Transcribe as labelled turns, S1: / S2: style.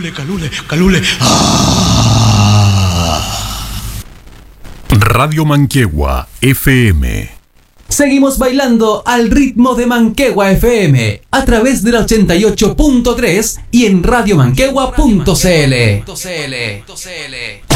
S1: calule.
S2: Radio Manquehue FM.
S3: Seguimos bailando al ritmo de Manquehue FM a través de la 88.3 y en radiomanquehue.cl.